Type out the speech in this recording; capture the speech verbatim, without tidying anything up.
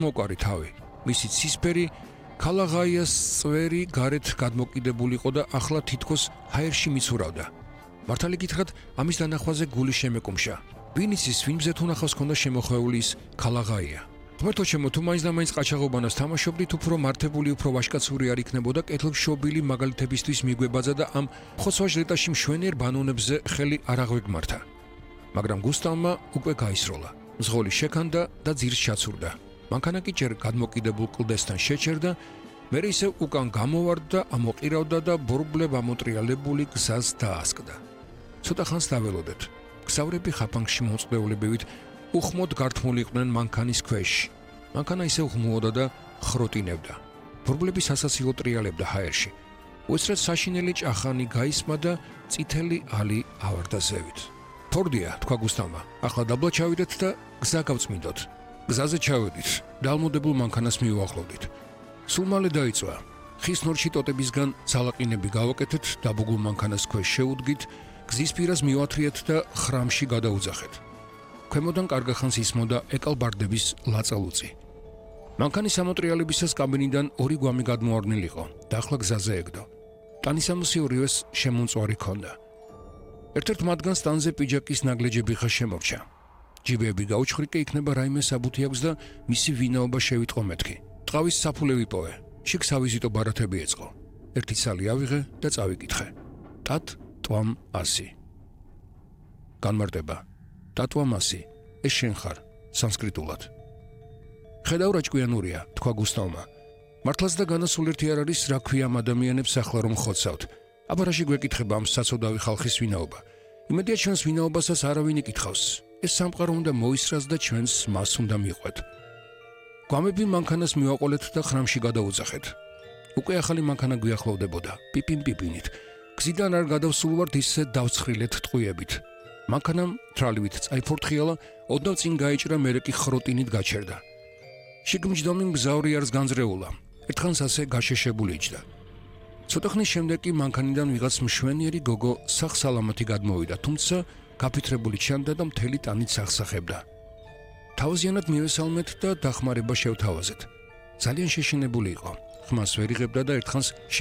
მოკვარი თავი, მისი ცისფერი ქალაღაიას წვერი გარეთ გადმოკიდებული იყო და ახლა თითქოს ჰაერში მიცურავდა. მართალი გითხრათ, ამის დანახვაზე გული შემეკუმშა. ვინ იცის, ვინ მზეთ უნახავს ქონდა შემოხვეული ის ქალაღაია. ღმერთო ჩემო, თუ მაინც და მაინც ყაჩაღობანას თამაშობდით, უფრო მართებული, უფრო ვაჟკაცური არ იქნებოდა კეთილშობილი მაგალითებისთვის მიგვებაძა და ამ ხოცვაჟლეტაში მშვენიერ ბანონებზე ხელი არ აღვეგმართა. მაგრამ გუსტავმა უკვე გაისროლა. მძღოლი შექანდა და ძირს ჩაცურდა. მანქანა კი ჯერ გადმოკიდებულ კლდესთან შეჩერდა, მერე ისევ უკან გამოვარდა და ამოყირავდა და ბორბლებ ამოტრიალებული გზას დაასკდა. ცოტა ხანს დაველოდეთ. გზავრები ხაფანგში მოწყდეულებივით უხმოდ გართმული იყვნენ მანქანის ქვეშ. მანქანა ისევ ღმუოდა და ხროტინებდა. ბორბლები სასაცილო ტრიალებდა ჰაერში. უცრად საშინელი ჭახანი გაისმა და წითელი ალი ავარდა ზევით. ფორდია, თქვა გუსტავმა. ახლა დაბლა ჩავიდეთ და გზა გავწმინდოთ. გზაზე ჩავედით, დალმოდებულ მანქანას მიუახლოვდით. სულ მალე დაიწვა. ხის ნორჩი ტოტებისგან ძალაყინები გავაკეთეთ, დაბუგულ მანქანას ქვეშ შევუდგით, გზის პირას მივათრიეთ და ხრამში გადაუძახეთ. ქვემოდან კარგახანს ისმოდა ეკალბარდების ლაწალუწი. მანქანის ამოტრიალებისას კაბინიდან ორი გვამი გადმოარდნილიყო და ახლა გზაზე ეგდო. ტანისამოსი ორივეს შემომწვარი ჰქონდა. ერთ-ერთ მათგანს ტანზე პიჯაკის ნაგლეჯები ხა შემორჩა. ჯიბეები გაუჩხრიკე იქნება რაიმე საბუთი აქვს და მისი ვინაობა შევიტყო მეთქი. ტყავის საფულე ვიპოვე. შიგ სავიზიტო ბარათები ეწყო. ერთი ცალი ავიღე და წავიკითხე. ტატ ტვამ ასი. განმარტება. ტატვამ ასი. ეს შენ ხარ, სანსკრიტულად. ხედავ რა ჭკვიანურია, თქვა გუსტავმა. მართლაც და განასულერთი არ არის, რა ქვია ამ ადამიანებს ახლა რომ ხოცავთ. აბა რაში გვეკითხება ამ საცოდავი ხალხის ვინაობა. იმედია ჩვენს ვინაობასაც არავინ იკითხავს. ეს სამყარო უნდა მოისრას და ჩვენს მას უნდა მიყვეთ. გვამები მანქანას მივაყოლეთ და ხრამში გადაუძახეთ. უკვე ახალი მანქანა გვიახლოვდებოდა, პიპინ-პიპინით. გზიდან არ გადავსულვართ ისე დავცხრილეთ ტყუიებით. მანქანამ თრალივით წაიფორთხიალა, ოდნავ წინ გაიჭრა, მერე კი ხროტინით გაჩერდა. შიგმჯდომი მგზავრი არს განძრეულა. ერთხანს ასე გაშეშებული იჯდა. ცოტა ხნის შემდეგ კი მანქანიდან ვიღაც მშვენიერი გოგო სახსალამათი გადმოვიდა, თუმცა გაფითრებული ჩანდა და მთელი ტანით სახსახებდა. თავზიანად მივესალმეთ და დახმარება შევთავაზეთ. ძალიან შეშინებული იყო. ხმას ვერ იღებდა და ერთხანს